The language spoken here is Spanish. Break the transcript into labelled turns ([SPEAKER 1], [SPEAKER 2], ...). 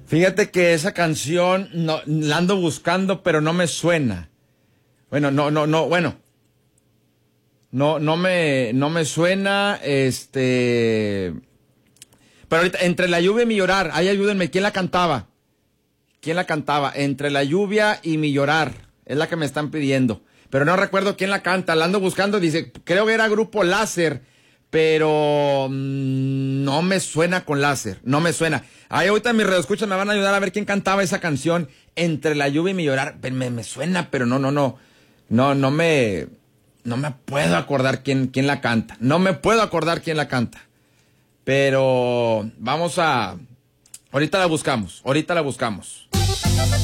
[SPEAKER 1] Fíjate que esa canción no, la ando buscando, pero no me suena. Bueno, bueno. No me suena, Pero ahorita, Entre la lluvia y mi llorar, ahí ayúdenme, ¿quién la cantaba? ¿Quién la cantaba? Entre la lluvia y mi llorar, es la que me están pidiendo. Pero no recuerdo quién la canta, la ando buscando, dice, creo que era Grupo Láser, pero no me suena con Láser, no me suena. Ahí ahorita mis radioescuchas me van a ayudar a ver quién cantaba esa canción, Entre la lluvia y mi llorar. Me suena, pero no me puedo acordar quién la canta. No me puedo acordar quién la canta. Pero ahorita la buscamos.